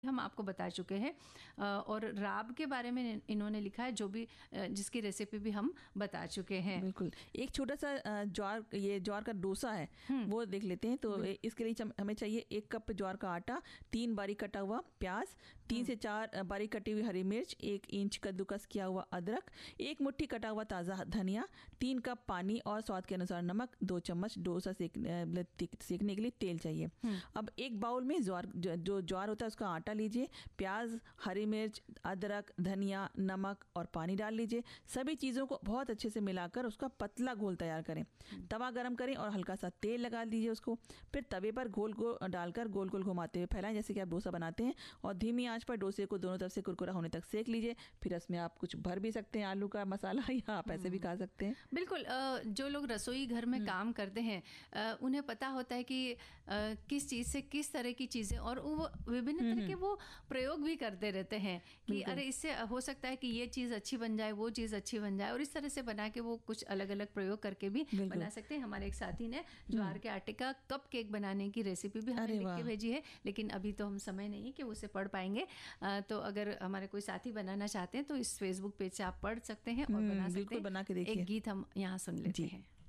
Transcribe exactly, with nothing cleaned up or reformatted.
हम आपको बता चुके हैं और राब के बारे में इन्होंने लिखा है, जो भी जिसकी रेसिपी भी हम बता चुके हैं। बिल्कुल। एक छोटा सा ज्वार, ये ज्वार का डोसा है, वो देख लेते हैं। तो इसके लिए हमें चाहिए एक कप ज्वार का आटा, तीन बारीक कटा हुआ प्याज, तीन से चार बारीक कटी हुई हरी मिर्च, एक इंच कद्दूकस किया हुआ अदरक, एक मुट्ठी कटा हुआ ताज़ा धनिया, तीन कप पानी और स्वाद के अनुसार नमक, दो चम्मच डोसा सेक सेकने के लिए तेल चाहिए। अब एक बाउल में ज्वार, जो ज्वार होता है उसका आटा लीजिए, प्याज, हरी मिर्च, अदरक, धनिया, नमक और पानी डाल लीजिए। सभी चीज़ों को बहुत अच्छे से मिलाकर उसका पतला घोल तैयार करें। तवा गरम करें और हल्का सा तेल लगा दीजिए उसको। फिर तवे पर घोल को डालकर गोल गोल घुमाते हुए फैलाएं, जैसे कि आप डोसा बनाते हैं, और धीमी आंच पर डोसे को दोनों तरफ से कुरकुरा होने तक सेक लीजिए। फिर इसमें आप कुछ भर भी सकते हैं, आलू का मसाला, या आप ऐसे भी खा सकते हैं। बिल्कुल। जो लोग रसोई घर में काम करते हैं उन्हें पता होता है कि किस चीज़ से किस तरह की चीज़ें, और वो विभिन्न तरह के वो प्रयोग भी करते रहते हैं कि अरे इससे हो सकता है कि ये चीज़ अच्छी बन जाए, वो चीज़ अच्छी बन जाए, और इस तरह से बना के वो कुछ अलग अलग प्रयोग करके भी बना सकते हैं। हमारे एक साथी ने ज्वार के आटे का कप केक बनाने की रेसिपी भी हमें लिख के भेजी है, लेकिन अभी तो हम समय नहीं है कि उसे पढ़ पाएंगे। तो अगर हमारे कोई साथी बनाना चाहते हैं तो इस फेसबुक पेज से आप पढ़ सकते हैं और बना सकते हैं। बना के देखिए। एक गीत हम यहाँ सुन लेते हैं।